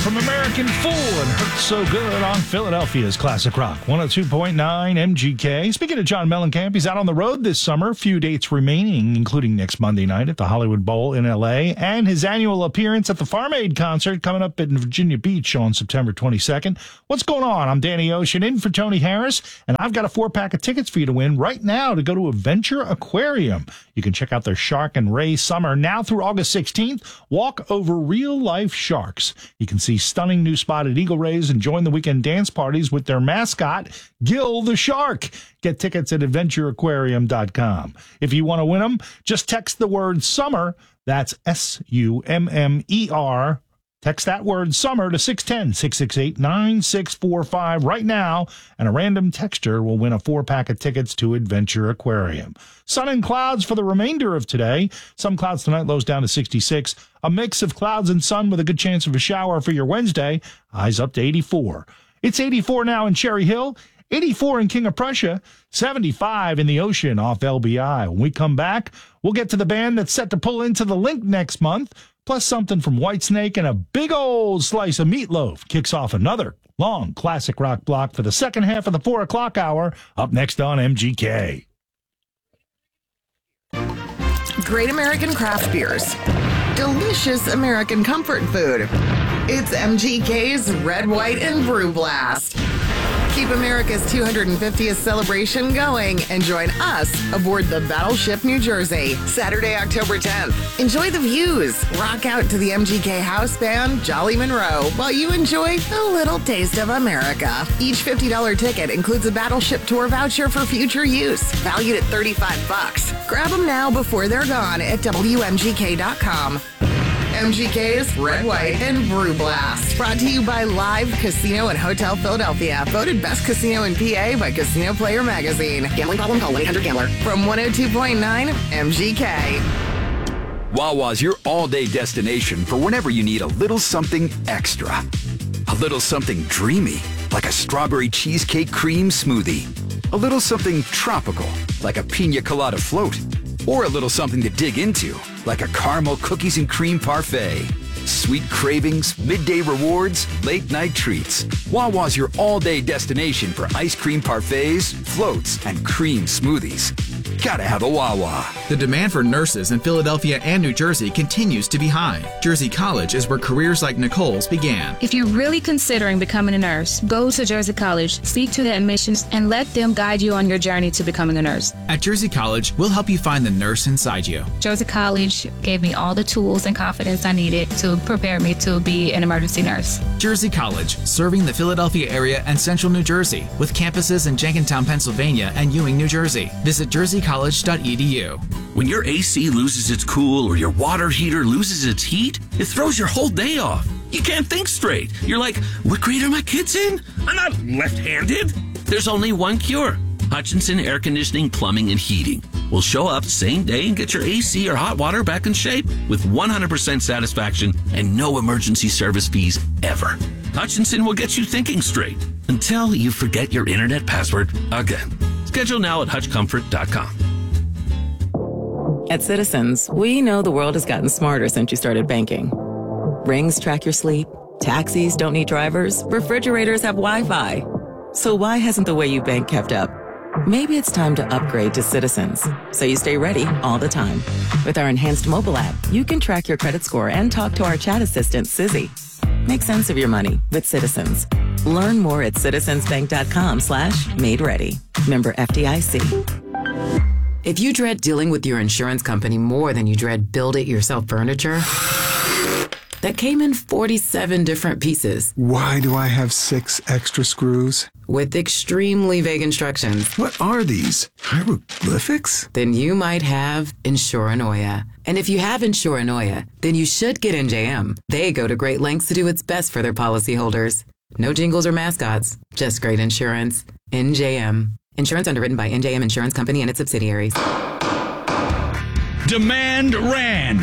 From American Fool and Hurt So Good on Philadelphia's Classic Rock 102.9 MGK. Speaking of John Mellencamp, he's out on the road this summer. Few dates remaining, including next Monday night at the Hollywood Bowl in L.A. and his annual appearance at the Farm Aid concert coming up in Virginia Beach on September 22nd. What's going on? I'm Danny Ocean in for Tony Harris, and I've got a 4-pack of tickets for you to win right now to go to Adventure Aquarium. You can check out their Shark and Ray Summer now through August 16th. Walk over real-life sharks. You can see stunning new spotted eagle rays and join the weekend dance parties with their mascot, Gil the Shark. Get tickets at adventureaquarium.com. If you want to win them, just text the word summer. That's SUMMER. Text that word summer to 610-668-9645 right now, and a random texter will win a 4-pack of tickets to Adventure Aquarium. Sun and clouds for the remainder of today. Some clouds tonight, lows down to 66. A mix of clouds and sun with a good chance of a shower for your Wednesday. Highs up to 84. It's 84 now in Cherry Hill, 84 in King of Prussia, 75 in the Ocean off LBI. When we come back, we'll get to the band that's set to pull into the Link next month, plus something from Whitesnake and a big old slice of meatloaf. Kicks off another long classic rock block for the second half of the 4 o'clock hour, up next on MGK. Great American craft beers. Delicious American comfort food. It's MGK's Red, White, and Brew Blast. Keep America's 250th celebration going and join us aboard the Battleship New Jersey, Saturday, October 10th. Enjoy the views. Rock out to the MGK house band, Jolly Monroe, while you enjoy a little taste of America. Each $50 ticket includes a Battleship tour voucher for future use, valued at $35. Grab them now before they're gone at WMGK.com. MGK's Red, White, and Brew Blast. Brought to you by Live Casino and Hotel Philadelphia. Voted best casino in PA by Casino Player Magazine. Gambling problem? Call 1-800-GAMBLER. From 102.9 MGK. Wawa's your all-day destination for whenever you need a little something extra. A little something dreamy, like a strawberry cheesecake cream smoothie. A little something tropical, like a pina colada float. Or a little something to dig into, like a caramel cookies and cream parfait. Sweet cravings, midday rewards, late-night treats. Wawa's your all-day destination for ice cream parfaits, floats, and cream smoothies. Gotta have a Wawa. The demand for nurses in Philadelphia and New Jersey continues to be high. Jersey College is where careers like Nicole's began. If you're really considering becoming a nurse, go to Jersey College, speak to the admissions, and let them guide you on your journey to becoming a nurse. At Jersey College, we'll help you find the nurse inside you. Jersey College gave me all the tools and confidence I needed to prepare me to be an emergency nurse. Jersey College, serving the Philadelphia area and central New Jersey, with campuses in Jenkintown, Pennsylvania and Ewing, New Jersey. Visit jerseycollege.edu. When your AC loses its cool or your water heater loses its heat, it throws your whole day off. You can't think straight. You're like, what grade are my kids in? I'm not left-handed. There's only one cure. Hutchinson Air Conditioning, Plumbing, and Heating will show up same day and get your AC or hot water back in shape with 100% satisfaction and no emergency service fees ever. Hutchinson will get you thinking straight until you forget your internet password again. Schedule now at hutchcomfort.com. At Citizens, we know the world has gotten smarter since you started banking. Rings track your sleep, taxis don't need drivers, refrigerators have Wi-Fi. So why hasn't the way you bank kept up? Maybe it's time to upgrade to Citizens, so you stay ready all the time. With our enhanced mobile app, you can track your credit score and talk to our chat assistant, Sizzy. Make sense of your money with Citizens. Learn more at citizensbank.com/made-ready. Member FDIC. If you dread dealing with your insurance company more than you dread build-it-yourself furniture, that came in 47 different pieces. Why do I have 6 extra screws? With extremely vague instructions. What are these? Hieroglyphics? Then you might have Insuranoia. And if you have Insuranoia, then you should get NJM. They go to great lengths to do what's best for their policyholders. No jingles or mascots, just great insurance. NJM. Insurance underwritten by NJM Insurance Company and its subsidiaries. Demand Rand.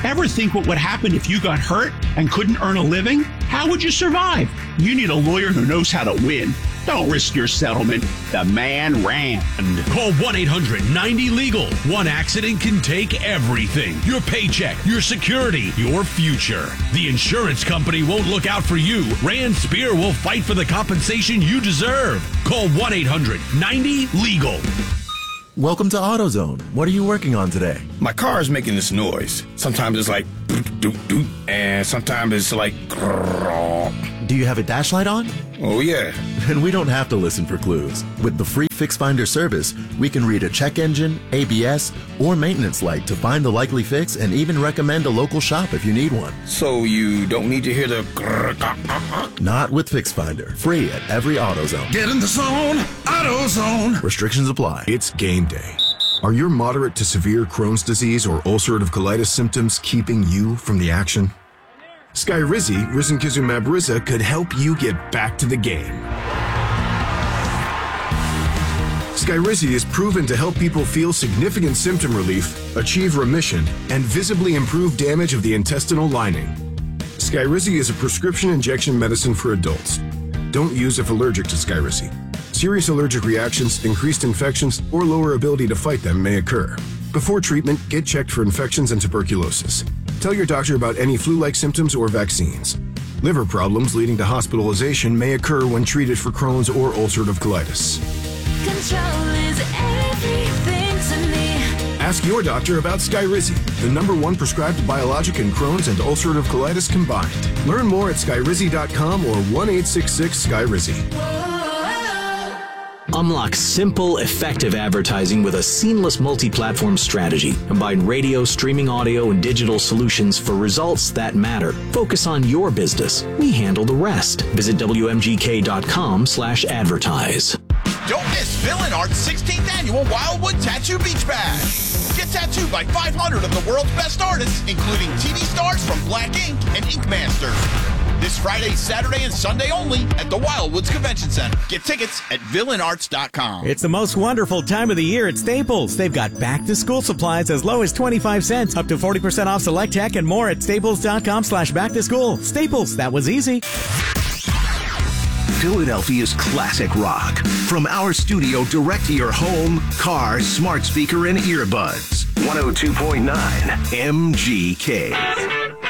Ever think what would happen if you got hurt and couldn't earn a living? How would you survive? You need a lawyer who knows how to win. Don't risk your settlement. The man ran. Call 1-800-90-LEGAL. One accident can take everything. Your paycheck, your security, your future. The insurance company won't look out for you. Rand Spear will fight for the compensation you deserve. Call 1-800-90-LEGAL. Welcome to AutoZone. What are you working on today? My car is making this noise. Sometimes it's like doop doop, and sometimes it's like grrr. Do you have a dash light on? Oh yeah. And we don't have to listen for clues. With the free Fix Finder service, we can read a check engine, ABS, or maintenance light to find the likely fix and even recommend a local shop if you need one. So you don't need to hear the grrr. Not with Fix Finder. Free at every AutoZone. Get in the zone, AutoZone. Restrictions apply. It's game day. Are your moderate to severe Crohn's disease or ulcerative colitis symptoms keeping you from the action? Skyrizi, risankizumab Riza, could help you get back to the game. Skyrizi is proven to help people feel significant symptom relief, achieve remission, and visibly improve damage of the intestinal lining. Skyrizi is a prescription injection medicine for adults. Don't use if allergic to Skyrizi. Serious allergic reactions, increased infections, or lower ability to fight them may occur. Before treatment, get checked for infections and tuberculosis. Tell your doctor about any flu-like symptoms or vaccines. Liver problems leading to hospitalization may occur when treated for Crohn's or ulcerative colitis. Control is everything to me. Ask your doctor about Skyrizi, the #1 prescribed biologic in Crohn's and ulcerative colitis combined. Learn more at skyrizi.com or 1-866-SKYRIZI. Unlock simple, effective advertising with a seamless multi-platform strategy. Combine radio, streaming audio, and digital solutions for results that matter. Focus on your business. We handle the rest. Visit WMGK.com/advertise. Don't miss Phil and Art's 16th annual Wildwood Tattoo Beach Bash. Get tattooed by 500 of the world's best artists, including TV stars from Black Ink and Ink Master. This Friday, Saturday, and Sunday only at the Wildwoods Convention Center. Get tickets at villainarts.com. It's the most wonderful time of the year at Staples. They've got back-to-school supplies as low as 25 cents, up to 40% off select tech, and more at staples.com/back-to-school. Staples, that was easy. Philadelphia's classic rock. From our studio direct to your home, car, smart speaker, and earbuds. 102.9 MGK.